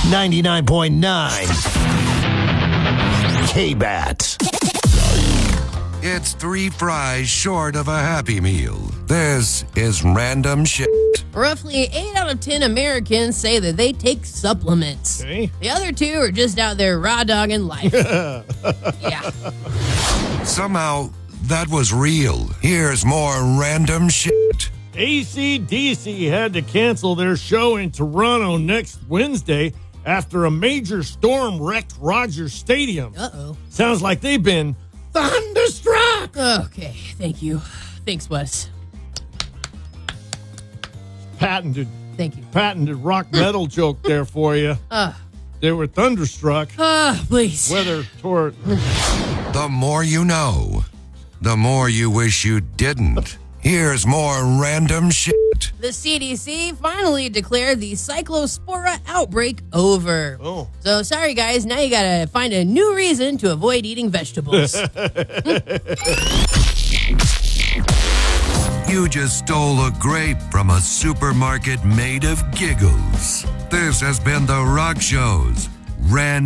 99.9 K-Bat. It's 3 fries short of a Happy Meal. This is random shit. Roughly 8 out of 10 Americans say that they take supplements. Okay. The other 2 are just out there raw dogging life. Yeah. Somehow, that was real. Here's more random shit. AC/DC had to cancel their show in Toronto next Wednesday after a major storm wrecked Rogers Stadium. Uh-oh. Sounds like they've been thunderstruck. Okay, thank you. Thanks, Wes. Patented Thank you. rock metal joke there for you. They were thunderstruck. Please. Weather toward. The more you know, the more you wish you didn't. Here's more random shit. The CDC finally declared the Cyclospora outbreak over. Oh. So, sorry guys, now you gotta find a new reason to avoid eating vegetables. You just stole a grape from a supermarket made of giggles. This has been The Rock Show's Random